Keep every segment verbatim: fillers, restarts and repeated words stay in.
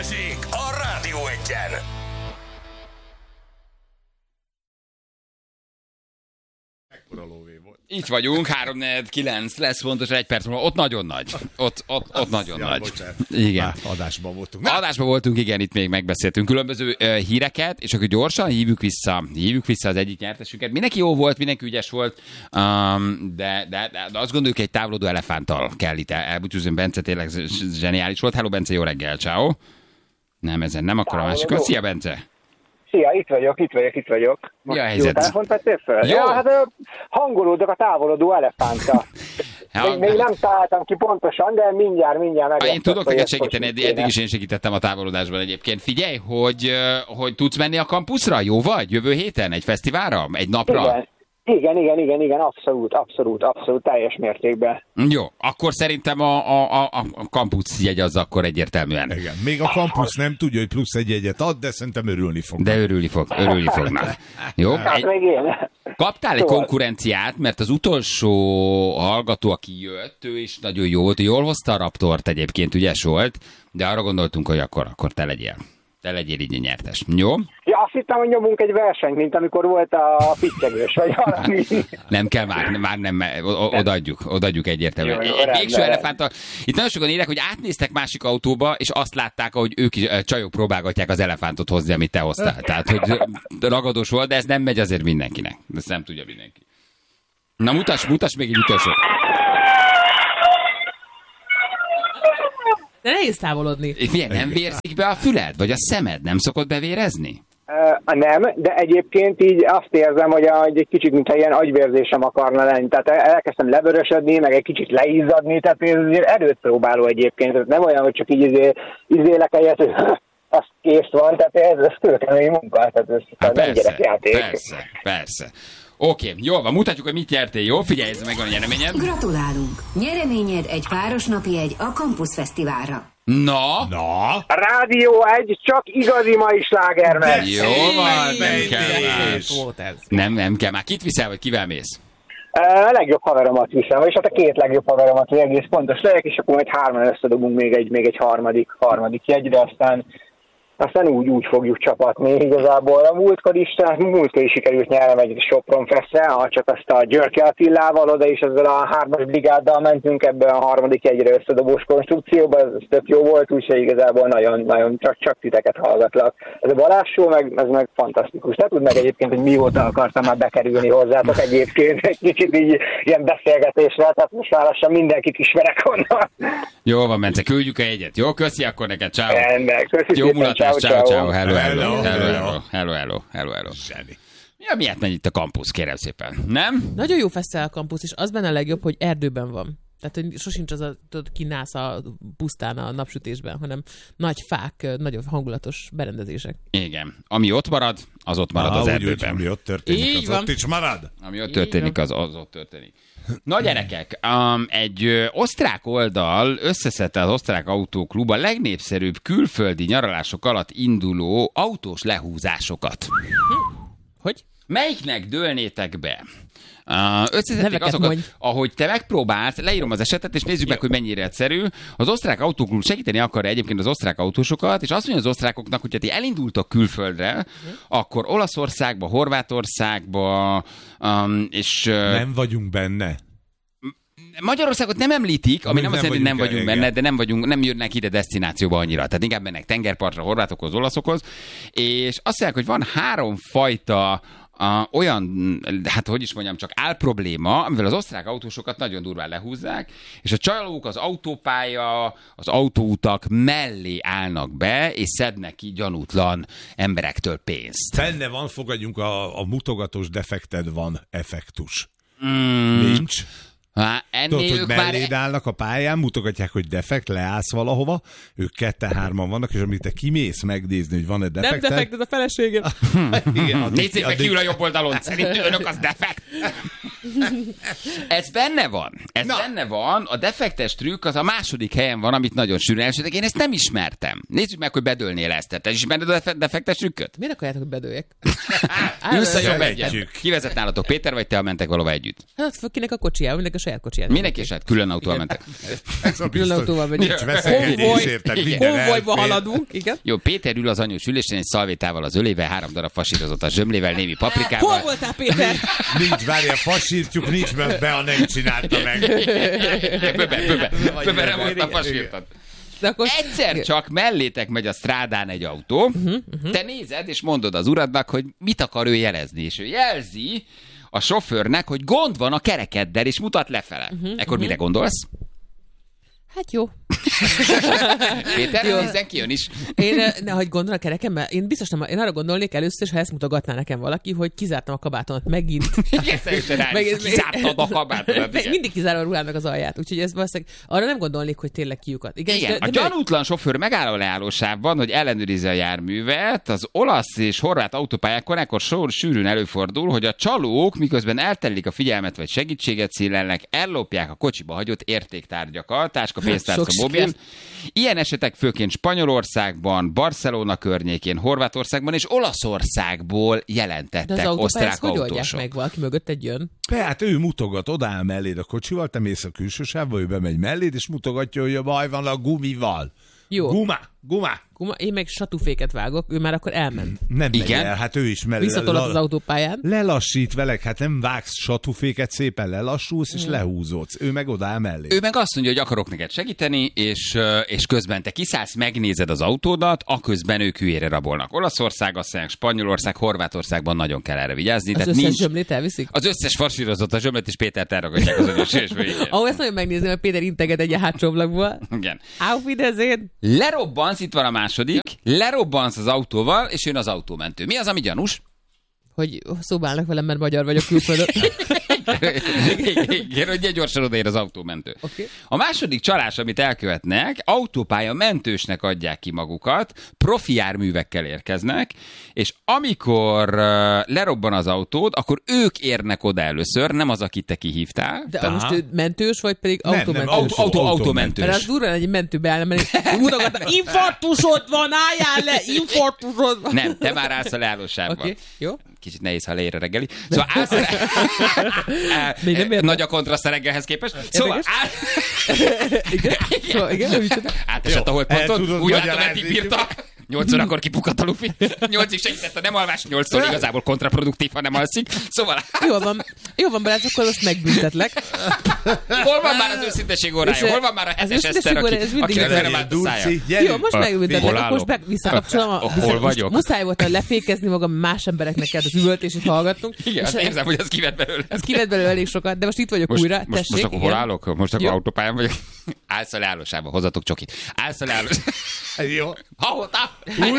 Balázsék a Rádió Egyen. Itt vagyunk, három negyven kilenc lesz pontosan egy perc múlva. Ott nagyon nagy. Ott, ott, ott nagyon ja, nagy. Bocsánat. Igen. Már adásban voltunk. Na. Adásban voltunk, igen, itt még megbeszéltünk különböző uh, híreket, és akkor gyorsan hívjuk vissza, hívjuk vissza az egyik nyertesünket. Mindenki jó volt, mindenki ügyes volt, um, de, de, de, de azt gondoljuk, egy távolodó elefánttal kell itt elbúcsúzni. Bence tényleg zseniális volt. Hello, Bence, jó reggel, ciao. Nem, ezen nem, akkor a másik. Szia, Bence. Szia, itt vagyok, itt vagyok, itt vagyok. Mi a helyzet? Jó telefont vettél fel? Jó. Ja, hát hangolódok a távolodó elefánta. Ja. Még, még nem találtam ki pontosan, de mindjárt, mindjárt meg. Én tudok neked segíteni, eddig, eddig is én segítettem a távolodásban egyébként. Figyelj, hogy, hogy tudsz menni a kampuszra? Jó vagy? Jövő héten? Egy fesztiválra? Egy napra? Igen. Igen, igen, igen, igen, abszolút, abszolút, abszolút, teljes mértékben. Jó, akkor szerintem a, a, a, a kampusz jegy az akkor egyértelműen. Igen, még a kampusz nem tudja, hogy plusz egy jegyet ad, de szerintem örülni fog. De örülni fog, örülni fognak. Jó? Hát Egy, meg én. kaptál egy konkurenciát, mert az utolsó hallgató, aki jött, ő is nagyon jó volt, jól hozta a Raptort egyébként, ügyes volt, de arra gondoltunk, hogy akkor, akkor te legyél. Te legyél így a nyertes. Jó? Ja, azt hittem, hogy nyomunk egy versenyt, mint amikor volt a pittyegős, vagy valami. Nem kell már, már nem, odaadjuk, odaadjuk egyértelműen. Jó, jó, Egy rendben. végső elefánttal. Itt nagyon sokan írják, hogy átnéztek másik autóba, és azt látták, hogy ők is, csajok próbálgatják az elefántot hozni, amit te hoztál. Tehát, hogy ragadós volt, de ez nem megy azért mindenkinek. Ezt nem tudja mindenki. Na, mutass, mutass még egy utolsó. De nehéz távolodni. Milyen, nem vérzik be a füled? Vagy a szemed? Nem szokott bevérezni? Uh, nem, de egyébként így azt érzem, hogy, a, hogy egy kicsit, mintha ilyen agyvérzésem akarna lenni. Tehát elkezdtem levörösödni, meg egy kicsit leizzadni, tehát ez azért erőt próbáló egyébként. Tehát nem olyan, hogy csak így izé, izélek egyet, hogy az kész van, tehát ez, ez kőkemény munka, tehát ez hát nem gyerekjáték. Persze, persze. Oké, okay, jól van, mutatjuk, hogy mit nyertél, jó? Figyelj, ez megvan a nyereményed. Gratulálunk! Nyereményed egy páros napi jegy a Campus Fesztiválra. Na? Na? Rádió egy, csak igazi mai sláger megy. Jó van, nem Szép, kell szép más. Volt ez. Nem, nem kell már. Kit viszel, vagy kivel mész? A legjobb haveromat viszem, és hát a két legjobb haveromat, hogy egész pontos legyek, és akkor majd hárman összedobunk még egy, még egy harmadik, harmadik jegyre, aztán Aztán úgy, úgy fogjuk csapatni igazából. A múltkor is, múltkor is sikerült nyernem egy Sopron Festre, csak azt a Györke Attilával, oda is ezzel a hármas brigáddal mentünk ebbe a harmadik egyre összedobós konstrukcióba, ez, ez tök jó volt, úgyhogy igazából nagyon, nagyon csak, csak titeket hallgatlak. Ez a Balázs show, meg, ez meg fantasztikus. Te tudd meg egyébként, hogy mióta akartam már bekerülni hozzátok egyébként, egy kicsit így ilyen beszélgetésre, tehát most már lassan mindenkit ismerek onnan. Jó van, Bence, küldjük a jegyet. Jó, köszi akkor neked, ciao. Rendben, köszi Jó szépen, mulatás, ciao, ciao, hello, hello, Hello, hello, hello. hello, hello, hello, hello. Zseni. Ja, miért megy itt a kampusz, kérem szépen, nem? Nagyon jó fesztivál kampusz, és az benne a legjobb, hogy erdőben van. Tehát, hogy sosincs az a, tudod, kinász a pusztán a napsütésben, hanem nagy fák, nagyon hangulatos berendezések. Igen. Ami ott marad, az ott marad Ah, az úgy, erdőben. ami ott történik, Így az van. ott is marad. Ami ott Így történik, az, az ott történik. Na gyerekek, um, egy ö, osztrák oldal összeszedte az osztrák autóklub a legnépszerűbb külföldi nyaralások alatt induló autós lehúzásokat. Hogy? Melyiknek dőlnétek be? Uh, összeszedték Neveket azokat, mondj. ahogy te megpróbálsz, leírom az esetet, és nézzük meg, hogy mennyire egyszerű. Az osztrák autóklub segíteni akarja egyébként az osztrák autósokat, és azt mondja az osztrákoknak, hogy ha ti elindultok külföldre, akkor Olaszországba, Horvátországba, um, és... Uh, Nem vagyunk benne. Magyarországot nem említik, ami Mi nem azt nem jelenti, hogy nem vagyunk vagyunk el, benne, igen. de nem vagyunk, nem jönnek ide desztinációba annyira. Tehát inkább mennek tengerpartra, horvátokhoz, olaszokhoz. És azt mondják, hogy van három fajta Uh, olyan, hát hogy is mondjam, csak álprobléma, amivel az osztrák autósokat nagyon durván lehúzzák, és a csalók az autópálya, az autóutak mellé állnak be, és szednek ki gyanútlan emberektől pénzt. Benne van, fogadjunk, a, a mutogatós defekted van effektus. Mm, Nincs. hát ennél Tudod, hogy ők melléd már... állnak a pályán, mutogatják, hogy defekt, leállsz valahova, ők kette-hárman vannak, és amit te kimész megnézni, hogy van-e Nem defekted... defekt, ez a feleségem. Igen, addig- Nézzék meg addig- kiül a jobb oldalon, szerintem önök az defekt. Ez benne van. Ez Na. benne van. A defektes trükk az a második helyen van, amit nagyon sűrűn esetek. Én ezt nem ismertem. Nézzük meg, hogy bedőlnél ezt. Te is ismered a defe- defektes trükköt? Miért akarjátok, hogy bedőljek? Ülsz a jobb Szeretjük. egyet. Ki vezet nálatok, Péter vagy te, ha mentek valahova együtt? Hát kinek a kocsijával, mindenki a saját kocsiját. Mindenki a saját külön autóval mentek. Külön autóval megyünk. Nincs veszekedés, érted? Minden Konvojba elfér. haladunk, igen. Jó, Péter ül az anyós ülésen egy szalvétával az ölével, három darab fasírozott a zsömlével, némi paprikával. Hol voltál, Péter? Nincs, várja, fasírtjuk, nincs, mert be a nem csinálta meg. Böbe, böbe, böbe, nem volt a fasírtat. Akkor... Egyszer csak mellétek megy a strádán egy autó, uh-huh, uh-huh. te nézed, és mondod az uradnak, hogy mit akar ő jelezni, és ő jelzi a sofőrnek, hogy gond van a kerekeddel, és mutat lefele. Uh-huh, Ekkor uh-huh. mire gondolsz? Hát jó. Péter, nézzen ki, jön is. Én, ne, hogy gondol a kerekemben, én biztos nem, én arra gondolnék először, ha ezt mutogatná nekem valaki, hogy kizártam a kabátomat megint. Igen, megint kizártad a kabátomat. Meg, mindig kizárom a ruhának az alját, úgyhogy ez valószínűleg arra nem gondolnék, hogy tényleg kiukat. Igen, Igen, de, a de gyanútlan meg... sofőr megáll a leállósávban, hogy ellenőrizze a járművet. Az olasz és horvát autópályákon ekkor sor sűrűn előfordul, hogy a csalók miközben eltelik a figyelmet vagy segítséget szélelnek, ellopják a kocsiba hagyott értéktárgyakat, táska, pénztárca, bobján. Ilyen esetek főként Spanyolországban, Barcelona környékén, Horvátországban és Olaszországból jelentettek de az osztrák hogy oldják autósok. meg? Valaki mögött egy jön? Hát ő mutogat, odáll melléd a kocsival, te mész a külső sávba, ő bemegy melléd, és mutogatja, hogy a baj van a gumival. Jó. Guma, guma. Guma. Én meg satúféket vágok, ő már akkor elment. Nem megy Igen? el, hát ő is mellé. Visszatolat az autópályán. Lelassít veled, hát nem vágsz satúféket, szépen lelassulsz, és Mm. lehúzódsz. Ő meg odáll mellé. Ő meg azt mondja, hogy akarok neked segíteni, és, és közben te kiszállsz, megnézed az autódat, aközben ők hülyére rabolnak. Olaszország, aztán Spanyolország, Horvátországban nagyon kell erre vigyázni. Az tehát összes nincs... zsömlét elviszik? Az összes farsírozott a zsömlet, és Pétert elragadják az anyós sésbe. Ahol ezt nagyon megnézni, mert Péter integet egy hátsó ablakból. Igen. Auf Wiedersehen! Lerobbansz, itt van a második, lerobbansz az autóval, és jön az autómentő. Mi az, ami gyanús? Hogy szóba állnak velem, mert magyar vagyok külföldön. Igen, hogy gyorsan odaér az autómentő. Okay. A második csalás, amit elkövetnek, autópálya mentősnek adják ki magukat, profi járművekkel érkeznek, és amikor uh, lerobban az autód, akkor ők érnek oda először, nem az, akit te kihívtál. De most ő mentős, vagy pedig Nem, nem, autómentős? Autó, autó, autómentős. Mert az durva, hogy egy mentő beállna, mert mutogatna, infarktusod van, álljál le, infarktusod van. Nem, te már állsz a leállósávban. Oké, okay, jó. Kicsit nehéz, ha leér a reggeli. Szóval állsz a Még nem értem. Nagy a kontraszt a reggelhez képest. Szóval áll... Igen? Szóval igen, átesett a el holdponton, tudod úgy adta, magyarázni. meddig bírta. Nyolc órakor kipukadt a lufi. Nyolcig segített a nem alvás, nyolctól igazából kontraproduktív, ha nem alszik. Szóval... Jó van, jó van, Balázs, akkor most megbüntetlek. Hol van már az őszinteség órája? Hol van már a hetes Eszter, aki, aki nem állt a szája? Jó, most megbüntetlek, Hol akkor most meg visszakapcsolom. A, Hol vissza, vagyok? Muszáj volt lefékezni magam, más embereknek kellett az üvöltését hallgatnunk. Igen, azt érzem, hogy az kivett belőle. Ez kivett belőle elég sokat, de most itt vagyok Most, újra. most, Tessék, most akkor hol igen. állok? Most akkor Jó. autópályán vagyok. Állsz a leállósába, hozzatok csokit. Állsz a leállósába. Jó. Hahota!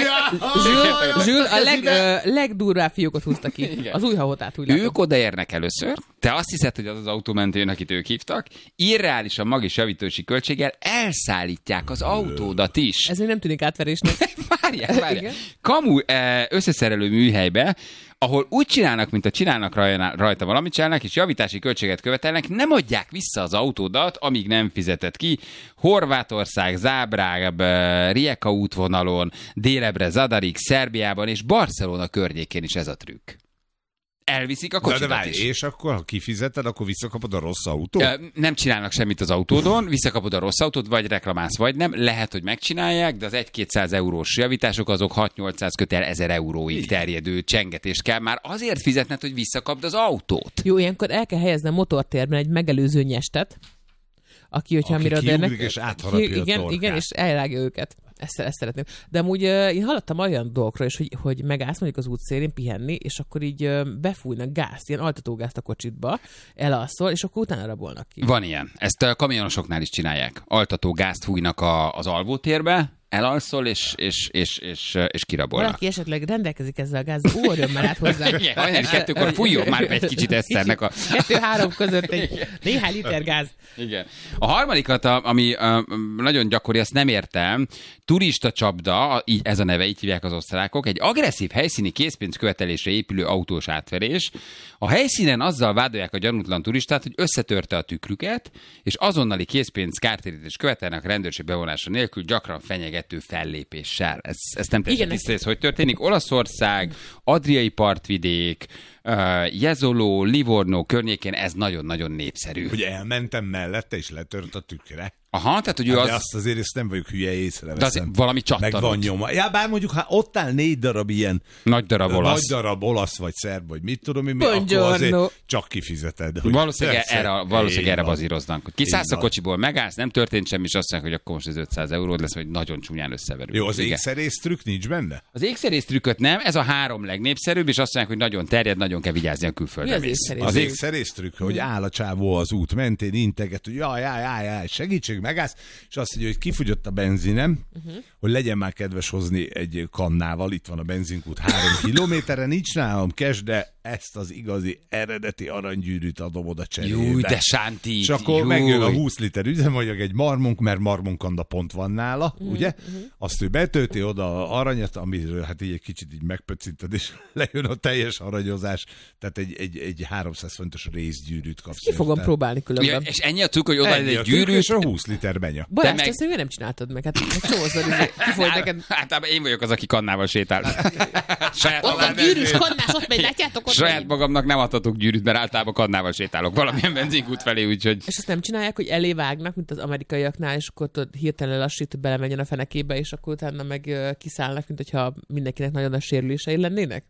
Zsül, Zsül a leg, ö, legdurvább fiókot húzta ki. Igen. Az új hahotát, úgy látom. Ők odaérnek először, te azt hiszed, hogy az az autómentőn, akit ők hívtak, irreálisan magis javítási költséggel elszállítják az autódat is. Ez még nem tűnik átverésnek. Várják, várják. Igen. Kamu eh, összeszerelő műhelybe, ahol úgy csinálnak, mint a csinálnak rajna- rajta valamit csinálnak, és javítási költséget követelnek, nem adják vissza az autódat, amíg nem fizetett ki. Horvátország, Zábráb, eh, Rijeka útvonalon, délebre Zadarik, Szerbiában és Barcelona környékén is ez a trükk. Elviszik a De, de kocsidat várj, is. és akkor, ha kifizeted, akkor visszakapod a rossz autót? Ö, Nem csinálnak semmit az autódon, visszakapod a rossz autót, vagy reklamálsz, vagy nem. Lehet, hogy megcsinálják, de az egy-kétszáz eurós javítások azok hat-nyolcszáz kötel ezer euróig terjedő csengetést kell már azért fizetned, hogy visszakapd az autót. Jó, ilyenkor el kell helyezni a motortérben egy megelőző nyestet, aki, hogyha Aki mire kiugrik odaérnek- és átharapja a igen, torkát. igen, és elrágja őket. Ezt, ezt szeretném. De amúgy uh, én hallottam olyan dolgokról is, hogy, hogy megállsz mondjuk az útszélén pihenni, és akkor így uh, befújnak gázt, ilyen altatógázt a kocsitba, elalszol, és akkor utána rabolnak ki. Van ilyen. Ezt a kamionosoknál is csinálják. Altató gázt fújnak a, az alvótérbe, elalszol, és, és, és, és, és kirabolnak. Valaki esetleg rendelkezik ezzel a gázzal, ó, örömmel át hozzá. Igen, hajnali kettőkor fújjon már be egy kicsit Eszternek a... Kettő-három között egy néhány liter gáz. Igen. A harmadikat, a- ami a, nagyon gyakori, azt nem értem, turista csapda, így, ez a neve, így hívják az osztrákok, egy agresszív helyszíni készpénzkövetelésre épülő autós átverés. A helyszínen azzal vádolják a gyanútlan turistát, hogy összetörte a tükrüket, és azonnali készpénz kártérítés követelnek a rendőrség bevonása nélkül, gyakran fenyegető fellépéssel. Ez, ez nem teljesen Igen, tiszta, ez hogy történik. Olaszország, Adriai partvidék, uh, Jezoló, Livorno környékén ez nagyon-nagyon népszerű. Hogy elmentem mellette, és letört a tükre. Aha, tehát hogy ő Hát az... de azt azért ezt nem vagyok hülye, észreveszem. De azért valami csattanott. Meg van nyoma. Ja, bár mondjuk, ha ott áll négy darab ilyen nagy darab olasz. Nagy darab olasz, vagy szerb, vagy mit tudom én, mi, Buongiorno. akkor azért csak kifizeted. Hogy Valószínűleg persze, erre, valószínűleg erre így van. bazíroznak. Hogy kiszállsz a Így van. kocsiból, megállsz, nem történt semmi, és azt mondják, hogy akkor most ez ötszáz euród lesz, vagy nagyon csúnyán összeverül. Jó, az Igen. ékszerész trükk nincs benne? Az ékszerész trükköt nem, ez a három legnépszerűbb, és azt mondják, hogy nagyon terjed, nagyon kell vigyázni a Mi külföldre az mész. ékszerész? Az Én- ékszerész trükk, hogy áll a csávó az út mentén, integet, hogy jaj, jaj, jaj, jaj, segítség, megállsz, és azt mondja, hogy kifogyott a benzinem, uh-huh. hogy legyen már kedves hozni egy kannával, itt van a benzinkút három kilométerre, nincs nálam cash, de ezt az igazi eredeti aranygyűrűt adom oda cserébe. Júj, de sánti. És akkor megjön a húsz liter üzemanyag, egy marmunk, mert marmunkanda pont van nála, mm, ugye? Mm. Azt ő betölti oda a aranyat, amiről hát így egy kicsit így megpöccinted, és lejön a teljes aranyozás, tehát egy, egy, egy háromszáz fontos részgyűrűt kapsz. Ki fogom próbálni különben. Ja, és ennyi a cukk, hogy oda Ennyi egy a gyűrűt. trükk, és a húsz liter benya. Balázs, meg- te ezt miért nem csináltad meg? Hát egy csomószor izé, kifolyt neked. Általában én vagyok az, aki kannával sétál. Saját, Ott a magam, gyűrűs kannás, ott megy, látjátok ott saját megy. magamnak nem adhatok gyűrűt, mert általában kannával sétálok valamilyen benzinkút felé, úgyhogy... És azt nem csinálják, hogy elé vágnak, mint az amerikaiaknál, és akkor tudod, hirtelen lassít, hogy belemenjen a fenekébe, és akkor utána meg ö, kiszállnak, mint hogyha mindenkinek nagyon nagy sérülései lennének?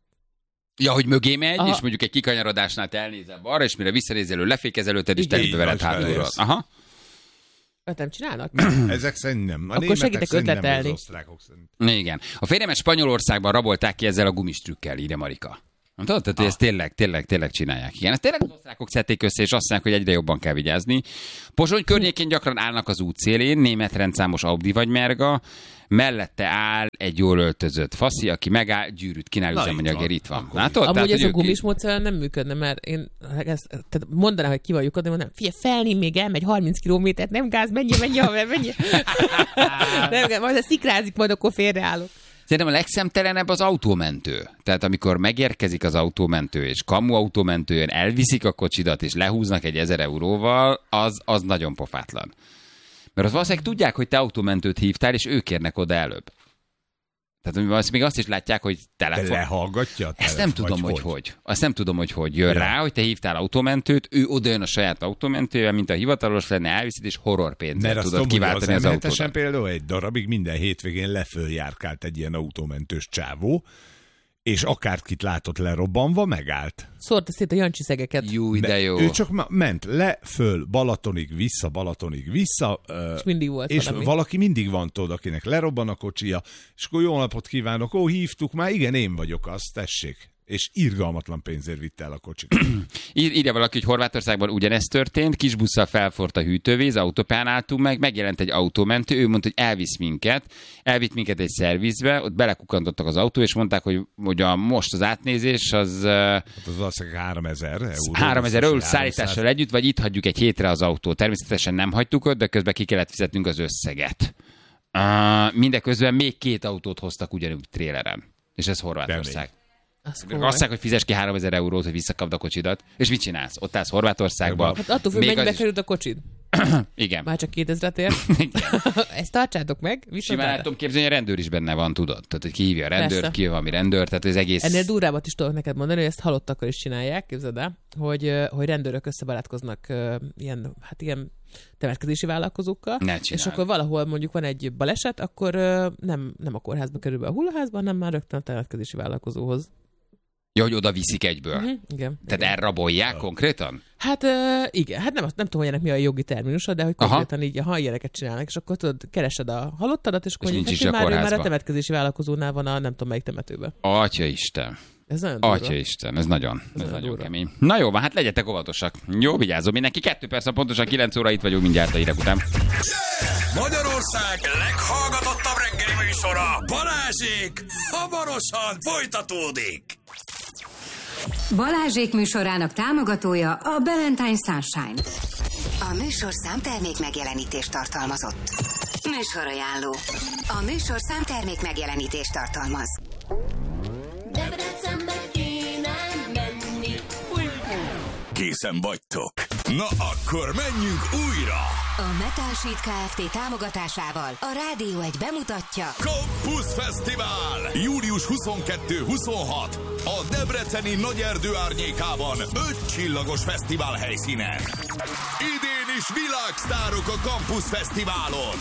Ja, hogy mögé megy, Aha. és mondjuk egy kikanyarodásnál te elnézel balra, és mire visszanézel, ő lefékez előtted, és Igen. te veled Így van, hátulról. persze. Aha. Öt nem csinálnak? Ezek szerint nem. A Akkor németek segítek szerint nem, ötletelni. az osztrákok szerint. Igen. A férjemet Spanyolországban rabolták ki ezzel a gumistrükkel, írja Marika. Tudod, tehát, hogy ezt tényleg, tényleg, tényleg csinálják. Igen, ezt tényleg az osztrákok szedték össze, és azt mondják, hogy egyre jobban kell vigyázni. Pozsony környékén gyakran állnak az útszélén, német rendszámos Audi vagy Merga, mellette áll egy jól öltözött faszi, aki megáll, gyűrűt kínál Na, üzemanyagért, itt itt van. van. Látod? Amúgy Tehát, ez hogy a ők gumis így- módszer nem működne, mert én ezt, tehát mondaná, hogy ki vagyok, de mondanám, figyelj, felni még elmegy harminc kilométert, nem gáz, menjél, menjél, haver, menjél. Nem, gáz, majd a szikrázik, majd akkor félreállok. Szerintem a legszemtelenebb az autómentő. Tehát amikor megérkezik az autómentő, és kamu autómentő jön, elviszik a kocsidat, és lehúznak egy ezer euróval, az, az nagyon pofátlan. Mert az valószínűleg tudják, hogy te autómentőt hívtál, és ők érnek oda előbb. Tehát valószínűleg még azt is látják, hogy De telefon... lehallgatja a Ezt nem telefon, tudom, vagy hogy hogy. Azt nem tudom, hogy hogy. Jön Ja. rá, hogy te hívtál autómentőt, ő oda jön a saját autómentővel, mint a hivatalos lenne, elviszed, és horrorpénzzel Mert azt tudod tudom, hogy kiváltani az az em hetesen autódat. például egy darabig minden hétvégén leföljárkált egy ilyen autómentős csávó, és akárkit látott lerobbanva, megállt. Szórta szét a Jancsi szegeket, Júj, de De jó. Ő csak ma- ment le, föl, Balatonig, vissza, Balatonig, vissza. ö, és mindig volt és valami. valaki mindig van, tudod, akinek lerobban a kocsia, és akkor jó napot kívánok, ó, hívtuk már, igen, én vagyok az, tessék. És irgalmatlan pénzért vitte el a kocsit. Ír, írja valaki, hogy Horvátországban ugyanezt történt, kis busszal felfort a hűtővíz, autópályán álltunk meg, megjelent egy autómentő, ő mondta, hogy elvisz minket, elvitt minket egy szervizbe, ott belekukantottak az autó, és mondták, hogy, hogy a, most az átnézés az Hát az valószínűleg háromezer euró. háromezer euró biztos, hogy szállítással együtt, vagy itt hagyjuk egy hétre az autót. Természetesen nem hagytuk ott, de közben ki kellett fizetnünk az összeget. Uh, mindeközben még két autót hoztak ugyanúgy tréleren. És ez Horvátország. Az Azt komoly. mondják, hogy fizes ki háromezer eurót, hogy visszakapd a kocsidat. És mit csinálsz? Ott állsz Horvátországban. Hát attól függ, Még mennyibe az is- került a kocsid. Igen. Már csak kétezret ér. Ezt tartsátok meg, viszont Simán el erre. tudom képzelni, hogy a rendőr is benne van, tudod? Tehát, hogy kihívja a rendőrt, Persze. ki valami rendőr, tehát az egész... Ennél durvábbat is tudok neked mondani, hogy ezt halottakkal is csinálják, képzeld el, hogy, ö, hogy rendőrök összebarátkoznak ö, ilyen, hát ilyen temetkezési vállalkozókkal, Ne és csináld. akkor valahol mondjuk van egy baleset, akkor ö, nem, nem a kórházba kerül be a hullaházba, hanem már rögtön a temetkezési vállalkozóhoz. Ja, hogy oda viszik egyből. Uh-huh. Igen. Tehát igen. elrabolják konkrétan? Hát ö, igen, hát nem, azt nem tudom, hogy ennek mi a jogi terminusa, de hogy Aha. konkrétan így, ha ilyeneket csinálnak, és akkor tudod, keresed a halottadat, és akkor És mondjuk, nincs is hát, a már, ő már a kórházba. temetkezési vállalkozónál van a nem tudom melyik temetőben. Atya Isten. Ez nagyon durva. Atya Isten, ez nagyon, ez, nagyon nagyon durva. kemény. Na jó, van, hát legyetek óvatosak. Jó, vigyázzon mindenki. Kettő perc, pontosan kilenc óra itt vagyunk mindjárt a hírek után. Magyarország leghallgatottabb reggeli műsora, Balázsék, hamarosan folytatódik. Balázsék műsorának támogatója a Ballantyne Sunshine. A műsor számtermék megjelenítést tartalmazott. Műsorajánló. A műsor számtermék megjelenítést tartalmaz. Debrecenbe kéne menni. Készen vagytok? Na akkor menjünk újra! A Metal Sheet Kft. Támogatásával a Rádió egy bemutatja Campus Fesztivál! július huszonkettő huszonhat A debreceni Nagyerdő árnyékában öt csillagos fesztivál helyszínen. Idén is világsztárok a Campus Fesztiválon.